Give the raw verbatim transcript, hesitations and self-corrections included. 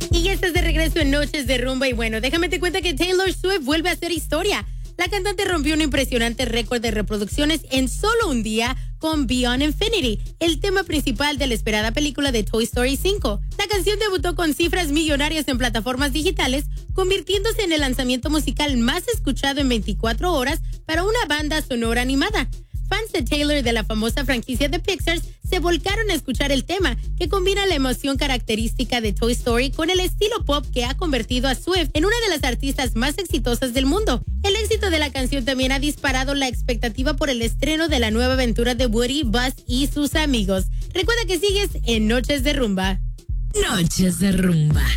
Y ya estás de regreso en Noches de Rumba. Y bueno, déjame te cuenta que Taylor Swift vuelve a hacer historia. La cantante rompió un impresionante récord de reproducciones en solo un día con Beyond Infinity, el tema principal de la esperada película de Toy Story cinco. La canción debutó con cifras millonarias en plataformas digitales, convirtiéndose en el lanzamiento musical más escuchado en veinticuatro horas para una banda sonora animada. Fans de Taylor de la famosa franquicia de Pixar se volcaron a escuchar el tema, que combina la emoción característica de Toy Story con el estilo pop que ha convertido a Swift en una de las artistas más exitosas del mundo. El éxito de la canción también ha disparado la expectativa por el estreno de la nueva aventura de Woody, Buzz y sus amigos. Recuerda que sigues en Noches de Rumba. Noches de Rumba.